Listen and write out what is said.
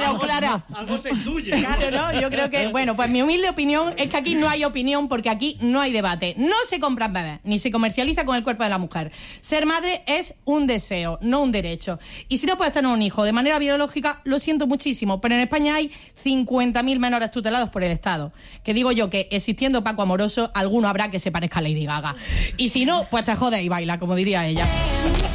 Clara. Algo se intuye. Claro, ¿no? Yo creo que, bueno, pues mi humilde opinión es que aquí no hay opinión porque aquí no hay debate. No se compran bebés, ni se comercializa con el cuerpo de la mujer. Ser madre es un deseo, no un derecho. Y si no puedes tener un hijo de manera biológica, lo siento muchísimo, pero en España hay 50.000 menores tutelados por el Estado. Que digo yo que existiendo Paco Amoroso, alguno habrá que se parezca a Lady Gaga. Y si no, pues te jodes y baila, como diría ella.